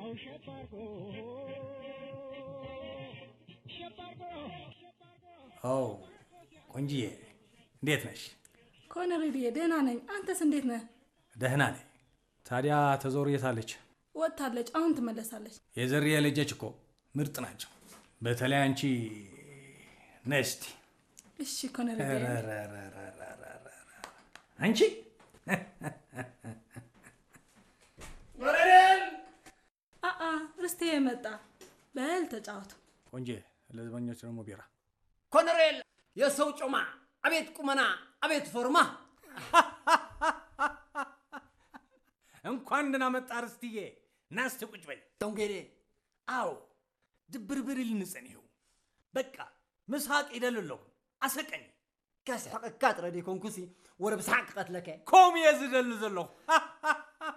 አው ቆንጂዬ እንዴት ነሽ? ኮነሬዲ ደህና ነኝ። አንተስ እንዴት ነህ? ደህና ነኝ። ታዲያ ተዞር የታለች? ወጣለች። አሁን ትመለሳለች። የዘርዬ ልጆች እኮ ምርጥ ናቸው። በተለይ አንቺ ነስቲ። እሺ ኮነሬዲ አንቺ ወረደን ርስቴ የመጣ በል ተጫወቱ። ቆንጆ ለዘበኞች ደግሞ ቢራ። ኮሎኔል የሰው ጮማ አቤት ቁመና አቤት ፎርማ። እንኳን ደህና መጣ ርስትዬ። ናስቲ ቁጭ በይ። ዶንጌዴ አው ድብርብር ልንጸንዩ በቃ ምስሐቅ ይደልለው አሰቀኝ كاس حقك كاتره دي كونكوسي ورا بسحق قتلك كوم يزدل زلو